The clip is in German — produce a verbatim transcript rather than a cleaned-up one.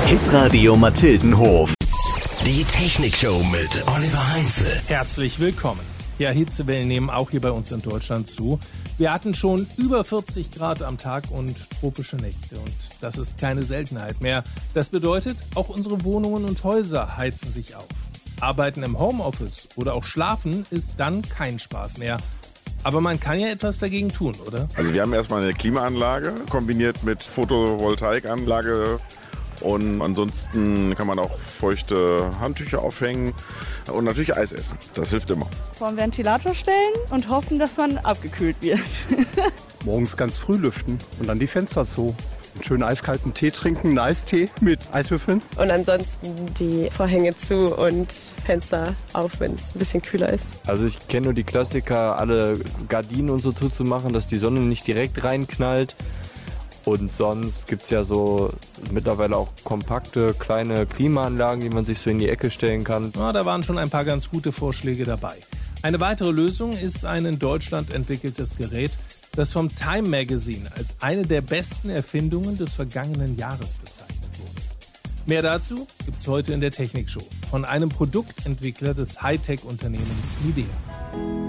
Hitradio Mathildenhof. Die Technikshow mit Oliver Heinze. Herzlich willkommen. Ja, Hitzewellen nehmen auch hier bei uns in Deutschland zu. Wir hatten schon über vierzig Grad am Tag und tropische Nächte. Und das ist keine Seltenheit mehr. Das bedeutet, auch unsere Wohnungen und Häuser heizen sich auf. Arbeiten im Homeoffice oder auch schlafen ist dann kein Spaß mehr. Aber man kann ja etwas dagegen tun, oder? Also wir haben erstmal eine Klimaanlage kombiniert mit Photovoltaikanlage. Und ansonsten kann man auch feuchte Handtücher aufhängen und natürlich Eis essen. Das hilft immer. Vor den Ventilator stellen und hoffen, dass man abgekühlt wird. Morgens ganz früh lüften und dann die Fenster zu. Einen schönen eiskalten Tee trinken, einen Eistee mit Eiswürfeln. Und ansonsten die Vorhänge zu und Fenster auf, wenn es ein bisschen kühler ist. Also ich kenne nur die Klassiker, alle Gardinen und so zuzumachen, dass die Sonne nicht direkt reinknallt. Und sonst gibt es ja so mittlerweile auch kompakte, kleine Klimaanlagen, die man sich so in die Ecke stellen kann. Ja, da waren schon ein paar ganz gute Vorschläge dabei. Eine weitere Lösung ist ein in Deutschland entwickeltes Gerät, das vom Time Magazine als eine der besten Erfindungen des vergangenen Jahres bezeichnet wurde. Mehr dazu gibt's heute in der Technikshow von einem Produktentwickler des Hightech-Unternehmens Midea.